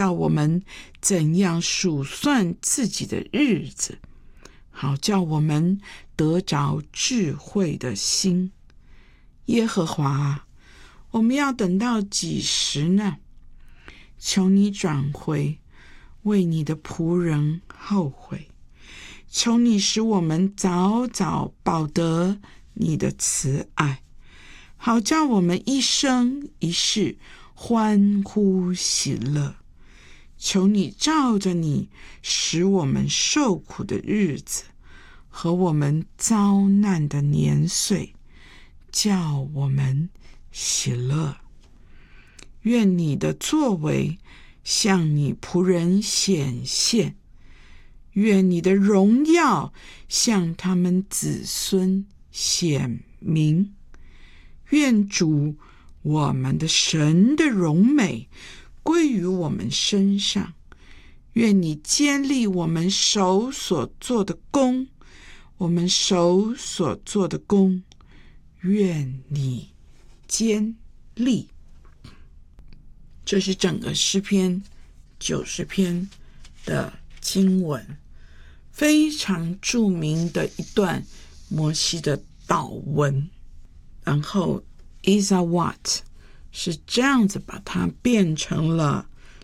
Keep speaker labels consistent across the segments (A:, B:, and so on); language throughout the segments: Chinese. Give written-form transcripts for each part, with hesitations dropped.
A: 叫我们怎样数算自己的日子，好叫我们得着智慧的心。耶和华啊，我们要等到几时呢？求你转回，为你的仆人后悔。求你使我们早早饱得你的慈爱，好叫我们一生一世欢呼喜乐。求你照着你使我们受苦的日子和我们遭难的年岁，叫我们喜乐。愿你的作为向你仆人显现，愿你的荣耀向他们子孙显明。愿主我们的神的荣美归于我们身上。愿你坚立我们手所做的工，我们手所做的工，愿你坚立。这是整个诗篇90篇的经文，非常著名的一段摩西的祷文。然后 Isaiah Watt 是这样子把它变成了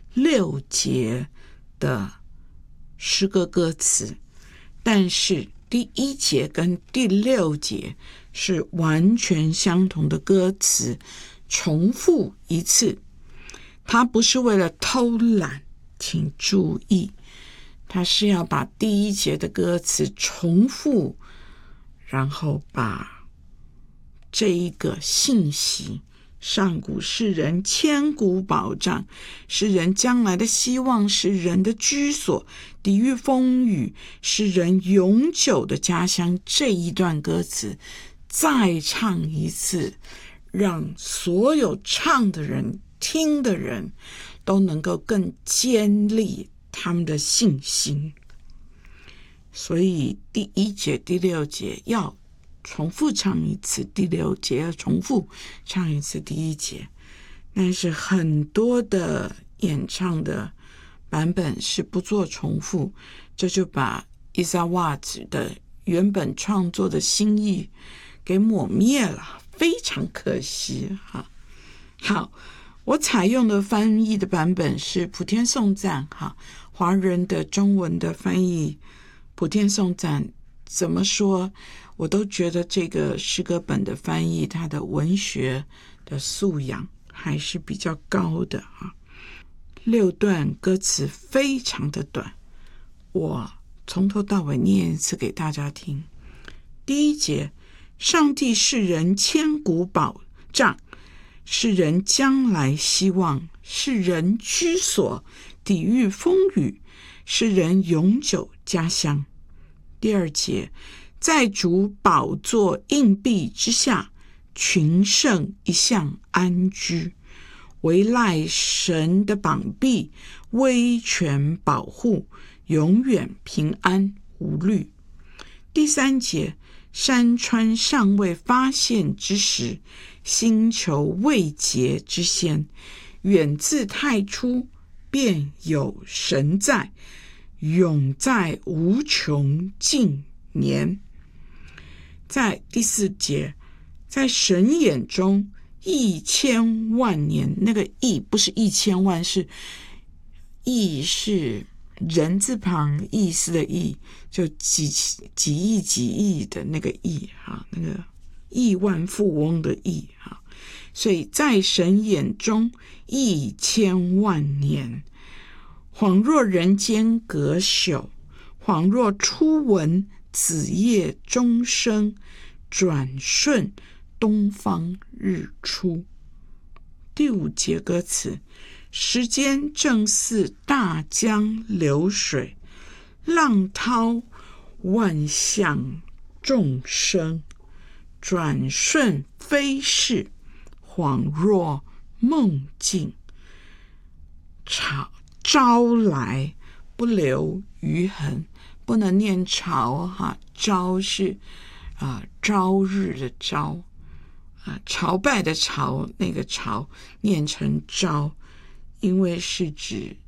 A: 6节的诗歌歌词，但是第1节跟第6节是完全相同的歌词，重复一次。它不是为了偷懒，请注意，它是要把第1节的歌词重复，然后把这一个信息，上古是人千古保障，是人将来的希望，是人的居所，抵御风雨，是人永久的家乡，这一段歌词再唱一次，让所有唱的人听的人都能够更坚立他们的信心。所以第1节第6节要重复唱一次，第6节要重复唱一次第1节。但是很多的演唱的版本是不做重复，这就把 Isaiah Watt 的原本创作的心意给抹灭了，非常可惜哈。好，我采用的翻译的版本是普天颂赞哈，华人的中文的翻译普天颂赞，怎么说我都觉得这个诗歌本的翻译它的文学的素养还是比较高的啊。6段歌词非常的短，我从头到尾念一次给大家听。第1节，上帝是人千古保障，是人将来希望，是人居所，抵御风雨，是人永久家乡。第2节，在主宝座硬币之下，群圣一向安居，唯赖神的膀臂，威权保护，永远平安无虑。第3节，山川尚未发现之时，星球未结之先，远自太初便有神在，永在无穷尽年。在第4节，在神眼中1000万年，那个亿不是1000万，是亿是人字旁意思的亿，就几亿的那个亿哈，那个亿万富翁的亿哈。所以在神眼中1000万年，恍若人间隔朽，恍若初闻子夜钟声，转瞬东方日出。第5节歌词，时间正似大江流水，浪涛万象众生，转瞬飞逝，恍若梦境，朝来不留余痕。不能念朝哈，朝是朝日的朝朝拜的朝，那个朝念成朝，因为是指